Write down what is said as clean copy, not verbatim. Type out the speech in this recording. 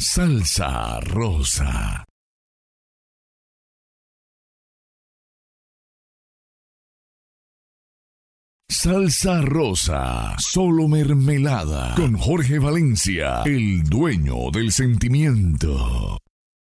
Salsa rosa. Salsa rosa, solo mermelada, con Jorge Valencia, el dueño del sentimiento.